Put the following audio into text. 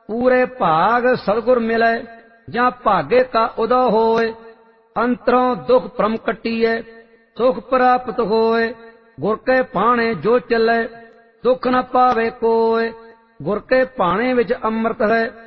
पूरे भाग सतगुर मिलै जां भागे का उदय होए। अंतरों दुख परम कटिए सुख प्राप्त होए। गुर के भाणे जो चलै दुख न पावे कोय। गुर के भाणे विच अमृत है